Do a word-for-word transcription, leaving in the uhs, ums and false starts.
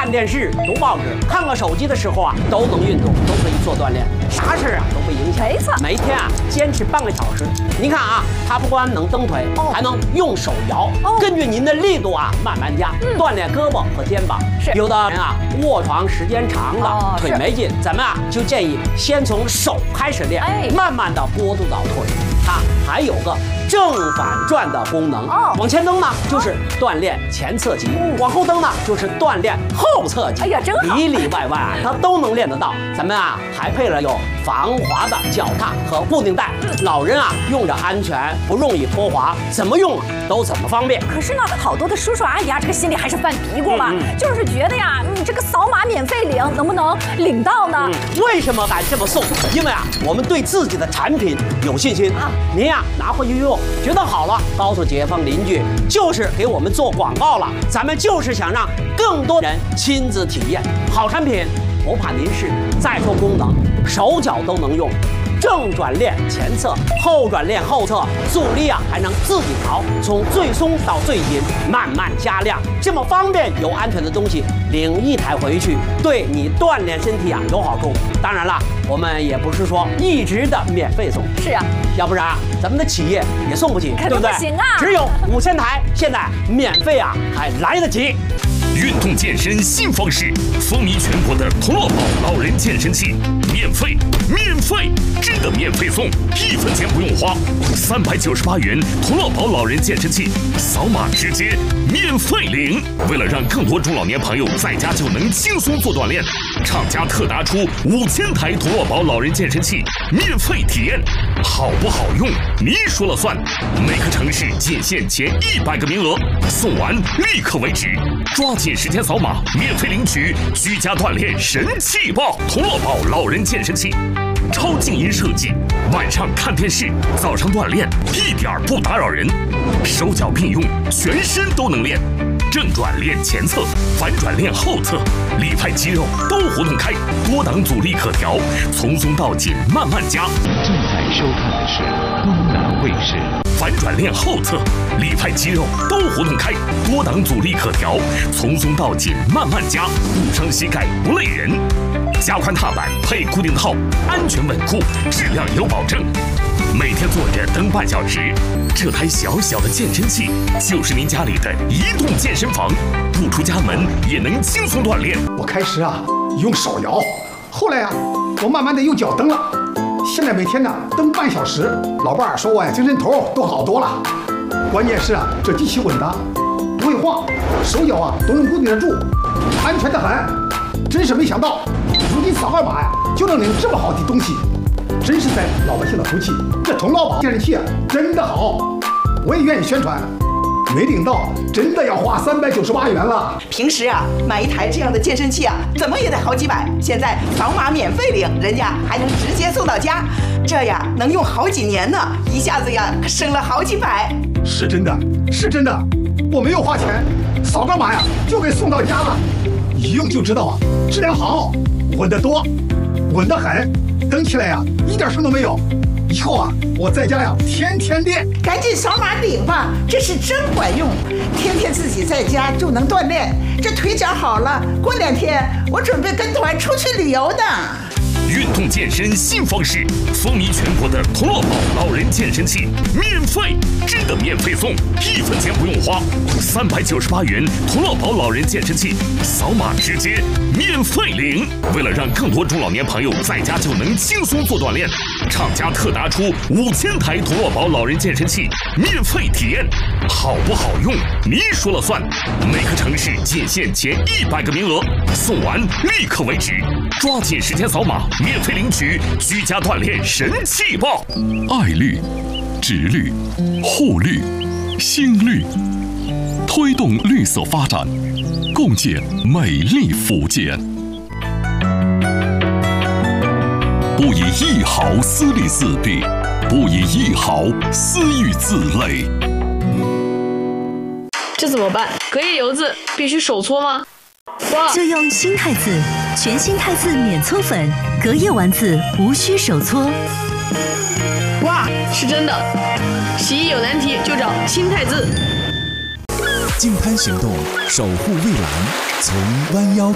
看电视、读报纸、看个手机的时候啊，都能运动，都可以做锻炼，啥事啊都不影响。 没错， 每天啊坚持半个小时。您看啊，它不光能蹬腿，哦、还能用手摇，哦、根据您的力度啊慢慢加，嗯、锻炼胳膊和肩膀。 是有的人啊卧床时间长了，哦、腿没劲，咱们啊就建议先从手开始练，哎、慢慢的过渡到腿。它还有个正反转的功能，哦、往前蹬呢就是锻炼前侧肌，嗯、往后蹬呢就是锻炼后侧肌。 哎呀，真好， 里里外外啊它都能练得到。咱们啊还配了有防滑的脚踏和固定带，嗯、老人啊用着安全，不容易脱滑，怎么用都怎么方便。 可是呢，好多的叔叔阿姨啊，这个心里还是犯嘀咕嘛，嗯嗯、就是觉得呀，嗯，这个扫码免费领能不能领到呢？ 嗯、为什么敢这么送？因为啊，我们对自己的产品有信心啊。您呀、啊、拿回去用，觉得好了，告诉街坊邻居，就是给我们做广告了。咱们就是想让更多人亲自体验好产品，不怕您试。再说功能，手脚都能用。正转练前侧，后转练后侧，阻力啊还能自己调，从最松到最紧，慢慢加量，这么方便又安全的东西，领一台回去，对你锻炼身体啊有好处。当然了，我们也不是说一直的免费送， 是啊， 要不然啊咱们的企业也送不起， 对不对？不行啊， 只有五千台，现在免费啊还来得及。 运动健身新方式，风靡全国的同乐宝老人健身器，免费，免费，真的免费送，一分钱不用花，三百九十八元同乐宝老人健身器，扫码直接免费领。为了让更多中老年朋友在家就能轻松做锻炼，厂家特拿出五千台同乐宝老人健身器免费体验，好不好用你说了算。每个城市仅限前一百个名额，送完立刻为止，抓紧时间扫码，免费领取居家锻炼神器包同乐宝老人健身器，超静音设计，晚上看电视，早上锻炼，一点不打扰人，手脚并用，全身都能练。正转练前侧，反转练后侧，里派肌肉都活动开，多档阻力可调，从松到紧慢慢加。 正在收看的是东南卫视。 反转练后侧，里派肌肉都活动开，多档阻力可调，从松到紧慢慢加，不伤膝盖不累人。加宽踏板配固定套，安全稳固，质量有保证。每天坐着蹬半小时，这台小小的健身器就是您家里的移动健身房，不出家门也能轻松锻炼。 我开始啊用手摇，后来啊我慢慢的用脚蹬了，现在每天呢蹬半小时，老伴儿说我呀精神头都好多了。关键是啊这机器稳当，不会晃，手脚啊都能固定得住，安全的很。真是没想到，如今扫个码呀就能领这么好的东西。真是在老百姓的福气，这同乐宝健身器啊，真的好，我也愿意宣传。没领到，真的要花三百九十八元了。 平时啊，买一台这样的健身器啊，怎么也得好几百。现在扫码免费领，人家还能直接送到家，这呀能用好几年呢，一下子呀省了好几百。 是真的，是真的，我没有花钱，扫个码呀就给送到家了，一用就知道啊，质量好，稳得多，稳得很。蹬起来呀、啊，一点声都没有。以后啊，我在家呀，天天练。 赶紧扫码领吧，这是真管用，天天自己在家就能锻炼，这腿脚好了，过两天我准备跟团出去旅游的。 运动健身新方式，风靡全国的同乐宝老人健身器，免费，真的免费送，一分钱不用花，三百九十八元同乐宝老人健身器，扫码直接免费领。为了让更多中老年朋友在家就能轻松做锻炼，厂家特拿出五千台同乐宝老人健身器免费体验，好不好用你说了算。每个城市仅限前一百个名额，送完立刻为止，抓紧时间扫码。免费领取居家锻炼神器包， 爱绿、植绿、护绿、新绿，推动绿色发展，共建美丽福建。不以一毫私利自弊，不以一毫私欲自累。 这怎么办？隔夜油渍必须手搓吗？哇！ 就用新汰渍，全新汰渍免搓粉，隔夜丸子无需手搓。 哇，是真的！洗衣有难题就找新汰渍。 净滩行动，守护蔚蓝，从弯腰